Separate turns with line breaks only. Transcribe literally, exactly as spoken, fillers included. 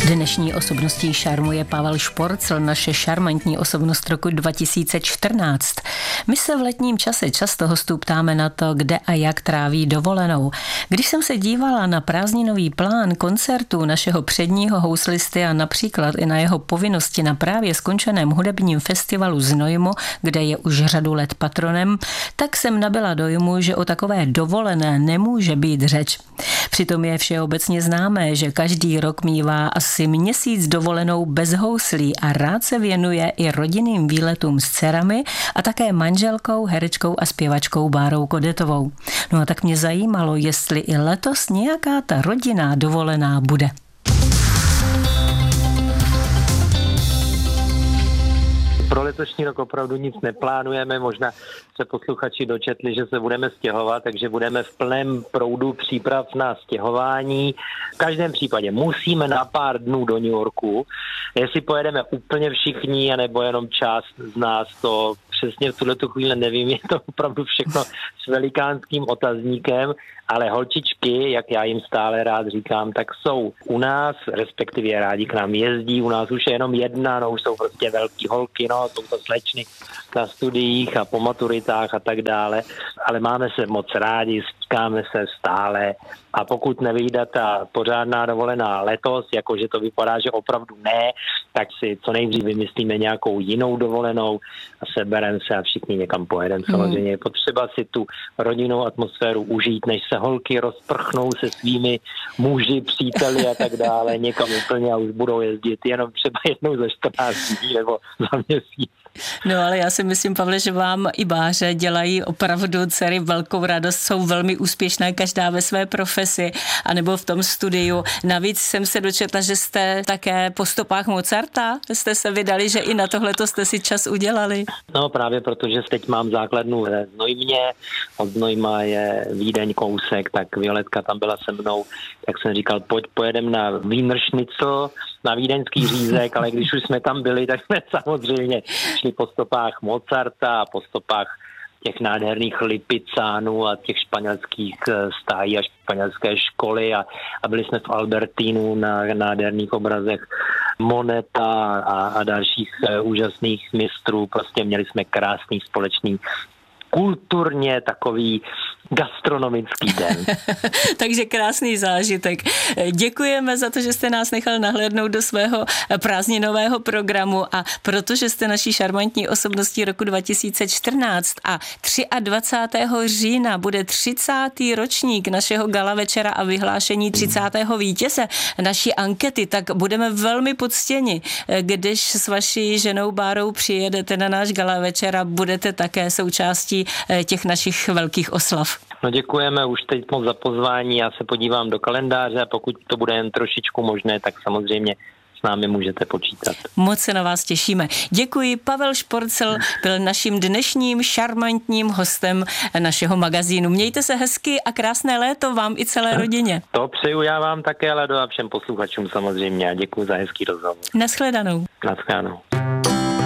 Dnešní osobností šarmu je Pavel Šporcl, naše šarmantní osobnost roku dva tisíce čtrnáct. My se v letním čase často hostů ptáme na to, kde a jak tráví dovolenou. Když jsem se dívala na prázdninový plán koncertů našeho předního houslisty a například i na jeho povinnosti na právě skončeném hudebním festivalu Znojmo, kde je už řadu let patronem, tak jsem nabyla dojmu, že o takové dovolené nemůže být řeč. Přitom je všeobecně známé, že každý rok mívá asi měsíc dovolenou bez houslí a rád se věnuje i rodinným výletům s dcerami a také manželkou, herečkou a zpěvačkou Bárou Kodetovou. No a tak mě zajímalo, jestli i letos nějaká ta rodinná dovolená bude.
Pro letošní rok opravdu nic neplánujeme, možná se posluchači dočetli, že se budeme stěhovat, takže budeme v plném proudu příprav na stěhování. V každém případě musíme na pár dnů do New Yorku. Jestli pojedeme úplně všichni, anebo jenom část z nás, to přesně v tuto chvíli nevím, je to opravdu všechno s velikánským otazníkem, ale holčičky, jak já jim stále rád říkám, tak jsou u nás, respektive rádi k nám jezdí, u nás už je jenom jedna, no už jsou prostě velký holky, no, jsou to slečny na studiích a po maturitách a tak dále, ale máme se moc rádi, stýkáme se stále a pokud nevyjde ta pořádná dovolená letos, jakože to vypadá, že opravdu ne, tak si co nejdřív vymyslíme nějakou jinou dovolenou a sebereme se a všichni někam pojedeme. Samozřejmě je potřeba si tu rodinnou atmosféru užít, než se holky rozprchnou se svými muži, příteli a tak dále někam úplně a už budou jezdit jenom třeba jednou za čtrnáct dní nebo za měsíc.
No ale já si myslím, Pavle, že vám i Báře dělají opravdu dcery velkou radost, jsou velmi úspěšné, každá ve své profesi, anebo v tom studiu. Navíc jsem se dočetla, že jste také po stopách Mozarta, jste se vydali, že i na tohleto jste si čas udělali.
No právě protože teď mám základnu ve Znojmě, od Znojma je Vídeň kousek, tak Violetka tam byla se mnou, jak jsem říkal, pojď pojedem na Wiener Schnitzel, na vídeňský řízek, ale když už jsme tam byli, tak jsme samozřejmě šli po stopách Mozarta a po stopách těch nádherných Lipizánů a těch španělských stájí a španělské školy a, a byli jsme v Albertínu na nádherných obrazech Moneta a, a dalších uh, úžasných mistrů. Prostě měli jsme krásný společný kulturně takový gastronomický den.
Takže krásný zážitek. Děkujeme za to, že jste nás nechal nahlédnout do svého prázdninového programu a protože jste naší šarmantní osobností roku dva tisíce čtrnáct a dvacátého třetího října bude třicátý ročník našeho gala večera a vyhlášení třicátého vítěze naší ankety, tak budeme velmi poctěni, když s vaší ženou Bárou přijedete na náš gala večera, budete také součástí těch našich velkých oslav.
No děkujeme už teď moc za pozvání, já se podívám do kalendáře a pokud to bude jen trošičku možné, tak samozřejmě s námi můžete počítat.
Moc se na vás těšíme. Děkuji, Pavel Šporcl byl naším dnešním šarmantním hostem našeho magazínu. Mějte se hezky a krásné léto vám i celé rodině.
To přeju já vám také, ale a všem posluchačům samozřejmě a děkuji za hezký rozhovor.
Naschledanou.
Naschledanou.